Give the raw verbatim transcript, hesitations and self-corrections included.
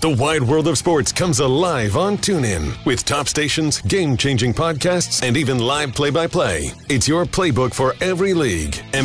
The wide world of sports comes alive on TuneIn with top stations, game-changing podcasts, and even live play-by-play. It's your playbook for every league.